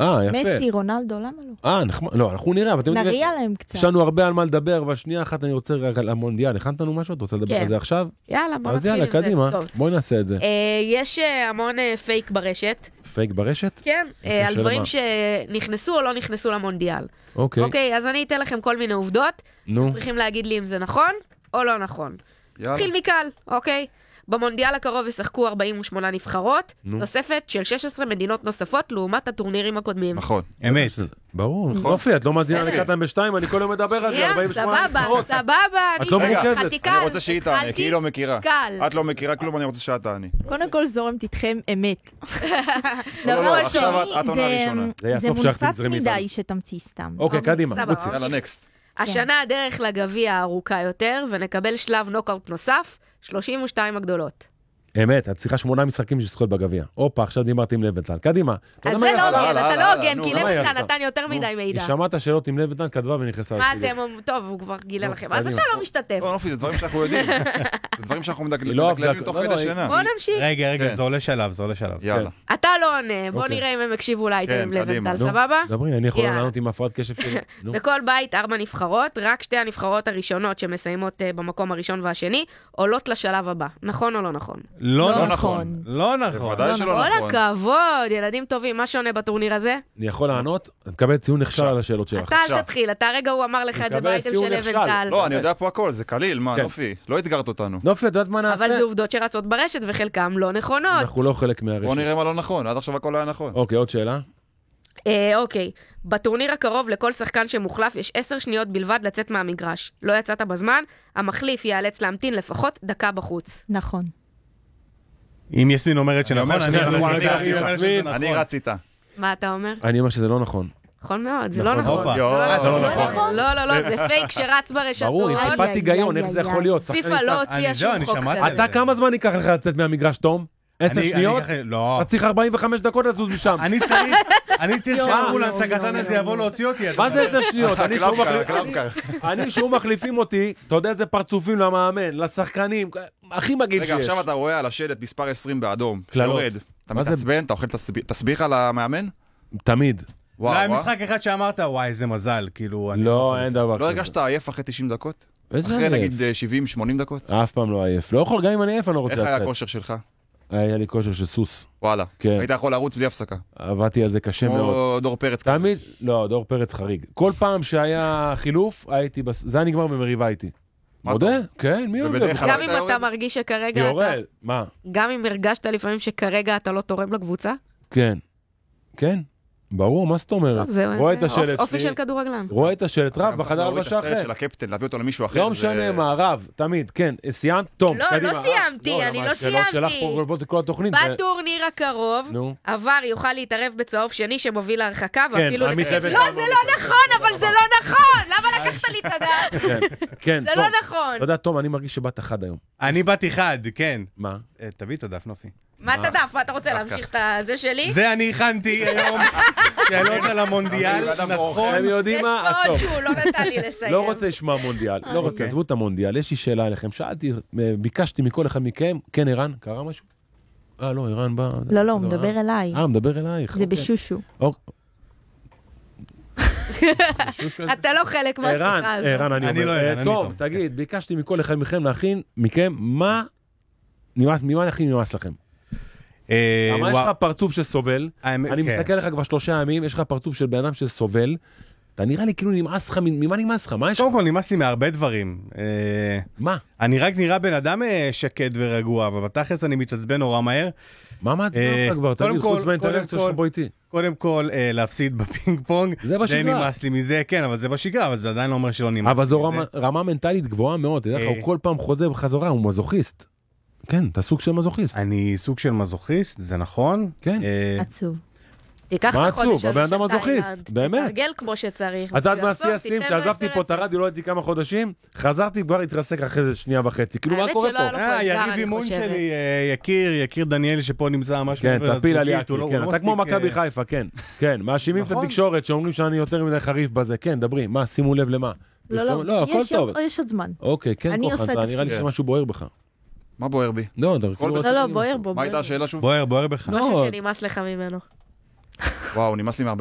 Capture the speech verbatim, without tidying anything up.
אה, יפה. מסי, רונלדו, למה לא? אה, נחמד. לא, אנחנו נראה. נריע להם קצת. יש לנו הרבה על מה לדבר, והשנייה אחת אני רוצה רק על המונדיאל. הכנת לנו משהו? אתה רוצה לדבר על זה עכשיו? יאללה, בוא אז נתחיל עם זה. יאללה, קדימה. בואי נעשה את זה. יש המון פייק ברשת. פייק ברשת? כן, על דברים שנכנסו או לא נכנסו למונדיאל. אוקיי. אוקיי, אז אני אתן לכם כל מיני עובדות. נו. אתם צריכים להגיד לי אם זה נכון או לא נכון. נתחיל מקל, אוקיי? במונדיאל הקרוב ישחקו ארבעים ושמונה נבחרות, תוספת של שש עשרה מדינות נוספות לעומת הטורנירים הקודמים. נכון. אמת. ברור, יופי, את לא מאזינה לקטן בשתיים, אני כל יום מדבר על זה, ארבעים ושמונה נבחרות. סבבה, סבבה. את לא מרוכזת. אני רוצה שהיא תענה, כי היא לא מכירה. קל. את לא מכירה כלום, אני רוצה שאת תעני. קודם כל זורם תתכם אמת. לא, לא, עכשיו את עונה ראשונה. זה מונפץ מדי שתמציא סתם. אוקיי, קדימה, רוצי. יאללה, נקסט. השנה הדרך לגביע ארוכה יותר, ונקבל שלב נוקאוט נוסף, שלושים ושתיים הגדולות. אמת, את צריכה שמונה משחקים שזכות בגביע. הופה, עכשיו דיברתי עם לבנטל. קדימה. אז זה לא הוגן, אתה לא הוגן, כי לבנטל נתן יותר מדי מידע. היא שמעת שאלות עם לבנטל, כתבה ונכנסה. מה אתם, טוב, הוא כבר גילה לכם. אז אתה לא משתתף. לא, נופי, זה דברים שאנחנו יודעים. זה דברים שאנחנו מדקלמים תוך כדי שינה. בוא נמשיך. רגע, רגע, זה עולה שלב, זה עולה שלב. יאללה. אתה לא עונה, בוא נראה אם הם הקשיבו לאייטם לבנטל, סבבה? דברי, אני יכול לענות עם הפרעת קשב שלי. בכל בית ארבע נבחרות, רק שתי הנבחרות הראשונות שמסיימות במקום הראשון והשני, עולות לשלב הבא. נכון או לא נכון? לא נכון. לא נכון. בוודאי שלא נכון. כל הכבוד, ילדים טובים, מה שונה בטורניר הזה? אני יכול לענות? אני מקבל ציון נכשל על השאלות שלך. אתה אל תתחיל, אתה רגע הוא אמר לך את זה באייטם של לבנטל. לא, אני יודע פה הכל, זה קליל, מה, נופי, לא התגרת אותנו. נופי, את יודעת מה נעשה? אבל זה עובדות שרצות ברשת וחלקם לא נכונות. אנחנו לא חלק מהרשת. בוא נראה מה לא נכון, עד עכשיו הכל היה נכון. אוקיי, עוד שאלה. אוקיי, בטורניר הקרוב לכל שחקן שמוחלף יש עשר שניות בלבד לצאת מהמגרש. לא יצאת בזמן, המחליף ייאלץ להמתין לפחות דקה בחוץ. נכון. אם יסמין אומרת שנכון, אני רץ איתה. מה אתה אומר? אני אומר שזה לא נכון. נכון מאוד, זה לא נכון. לא, לא, לא, זה פייק שרץ ברשתות. ברור, עם טיפת היגיון, איך זה יכול להיות? פיפה לא הוציאה שום חוק כזה. אתה כמה זמן ייקח לך לצאת מהמגרש, תום? עשר שניות? לא. אתה צריך ארבעים וחמש דקות לזוז משם. אני צריך שהאמבולנס הקטן הזה יבוא להוציא אותי. מה זה עשר שניות? אני שהוא מחליפים אותי, אתה יודע איזה פרצופים למאמן, לשחקנים, הכי מגעיל שיש. רגע, עכשיו אתה רואה על השלט מספר עשרים באדום, שיורד. אתה מתעצבן, אתה אוכל תסביך על המאמן? תמיד. לא, היה משחק אחד שאמרת, וואי, איזה מזל, כאילו... לא, אין דבר כזה. לא הרגשת עייף אחרי תשעים דקות? איזה אחרי עייף? נגיד שבעים שמונים דקות? אף פעם לא עייף. לא יכול, גם אם אני עייף, אני לא רוצה לצאת. איך היה לצאת. הכושר שלך? היה לי כושר של סוס. וואלה. כן. היית יכול לרוץ בלי הפסקה. עבדתי על זה קשה מאוד. כמו דור פרץ. תמיד, לא, דור פרץ חריג. כל פעם שהיה חילוף, הייתי, זה היה נגמר במריבה איתי. מודה? כן, מי יודע? גם אם אתה מרגיש שכרגע אתה... יורד, מה? גם אם הרגשת לפעמים שכרגע אתה לא תורם לקבוצה? כן. כן. ברור, מה זאת אומרת? רואה את השלט. אופי של כדורגלן. רואה את השלט, רב, בחדר הלבשה אחר. את הסרט של הקפטן, להביא אותו למישהו אחר. לא משנה מה, רב, תמיד, כן. סיימת? תום, לא, לא סיימתי, אני לא סיימתי. בטורניר הקרוב, עבר יוכל להתערב בצהוב שני שמוביל להרחקה, ואפילו... לא, זה לא נכון, אבל זה לא נכון! למה לקחת לי את הדף? כן, זה לא נכון. אתה יודע, תום, אני מרגיש שבת אחד היום. אני בת אחד, כן. מה? תביא את הדף, נופי. מה אתה דף? מה אתה רוצה להמשיך את זה שלי? זה אני הכנתי היום, שאלות על המונדיאל, נכון. הם יודעים מה? יש פה עוד שהוא לא נתן לי לסיים. לא רוצה לשמוע מונדיאל, לא רוצה, עזבו את המונדיאל. יש לי שאלה אליכם, שאלתי, ביקשתי מכל אחד מכם, כן, ערן, קרה משהו? אה, לא, ערן בא... לא, לא, הוא מדבר אליי. אה, מדבר אלייך. זה בשושו. אתה לא חלק מהשיחה הזאת. ערן, אני אומר. טוב, תגיד, ביקשתי מכל אחד מכם להכין, מכם, מה ממה הכי נמאס לכם? מה יש לך פרצוף שסובל, אני מסתכל לך כבר שלושה ימים, יש לך פרצוף של בן אדם שסובל, אתה נראה לי כאילו נמאס לך, ממה נמאס לך? קודם כל נמאס לי מהרבה דברים. מה? אני רק נראה בן אדם שקט ורגוע, אבל בתכלס אני מתעצבן נורא מהר. מה מעצבן אותך כבר? תגיד, חוץ מהאינטראקציה שלך בו איתי. קודם כל, להפסיד בפינג פונג. זה בשגרה. די נמאס לי מזה, כן, אבל זה בשגרה, אבל זה עדיין לא אומר שלא נמאס. אבל זו רמה מנטלית גבוהה מאוד, הוא כל פעם חוזר בחזרה, הוא מזוכיסט. כן, אתה סוג של מזוכיסט. אני סוג של מזוכיסט, זה נכון. כן. עצוב. תיקח את החודש הזה של תאילנד, תתרגל כמו שצריך. אתה יודעת מה עשי השים, שעזבתי פה את הרדיו, לא הייתי כמה חודשים, חזרתי כבר התרסק אחרי זה שנייה וחצי. כאילו מה קורה פה? יריב אימון שלי, יקיר, יקיר דניאלי שפה נמצא משהו. כן, תפיל על יקיר, כן, אתה כמו מכבי חיפה, כן. כן, מאשימים את התקשורת שאומרים שאני יותר מדי חריף בזה, כן, דברי, מה, שימו לב למה. לא, לא, יש עוד זמן. אוקיי, כן, כוחן, נראה לי שמשהו בוער בך. מה בוער בי? לא, לא, בוער בו. מה הייתה השאלה שוב? בוער, בוער בך. משהו שנמאס לך ממנו. וואו, נמאס לי מהרבה